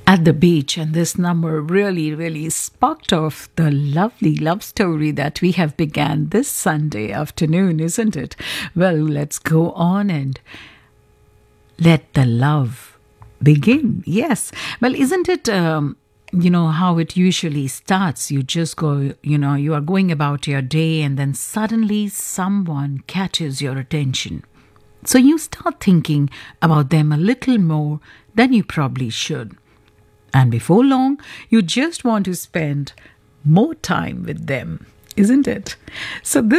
at the beach, and this number really sparked off the lovely love story that we have began this Sunday afternoon, isn't it? Well, let's go on and let the love begin. Yes. Well, isn't it how it usually starts? You just go, you are going about your day, and then suddenly someone catches your attention. So you start thinking about them a little more than you probably should. And before long, you just want to spend more time with them, isn't it? So this